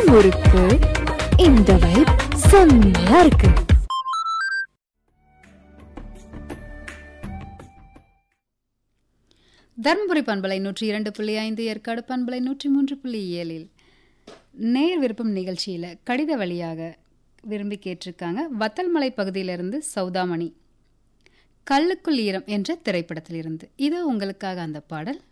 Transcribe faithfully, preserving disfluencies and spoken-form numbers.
முறுக்கு. இந்த வைப் செம்மையா இருக்கு. தர்மபுரி பண்பலை நூற்றி இரண்டு புள்ளி ஐந்து, ஏற்காடு பண்பலை நூற்றி மூன்று புள்ளி ஏழில் நேர் விருப்பம் நிகழ்ச்சியில் கடித வழியாக விரும்பி கேட்டிருக்காங்க. வத்தல்மலை பகுதியிலிருந்து சௌதாமணி. கல்லுக்குள் ஈரம் என்ற திரைப்படத்திலிருந்து இது உங்களுக்காக அந்த பாடல்.